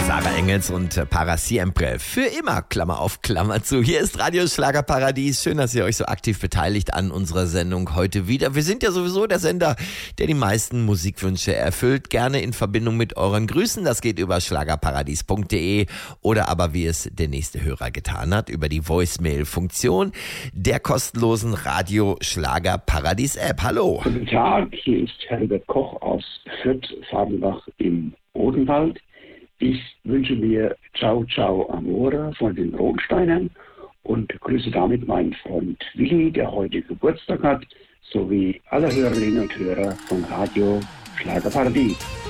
Sarah Engels und Para Siempre. Für immer, Klammer auf, Klammer zu. Hier ist Radio Schlagerparadies. Schön, dass ihr euch so aktiv beteiligt an unserer Sendung heute wieder. Wir sind ja sowieso der Sender, der die meisten Musikwünsche erfüllt. Gerne in Verbindung mit euren Grüßen. Das geht über schlagerparadies.de oder aber, wie es der nächste Hörer getan hat, über die Voicemail-Funktion der kostenlosen Radio Schlagerparadies App. Hallo. Guten Tag, hier ist Herbert Koch aus Fürth-Fadenbach im Odenwald. Ich wünsche mir Ciao Ciao Amore von den Rotsteinern und grüße damit meinen Freund Willi, der heute Geburtstag hat, sowie alle Hörerinnen und Hörer von Radio Schlagerparadies.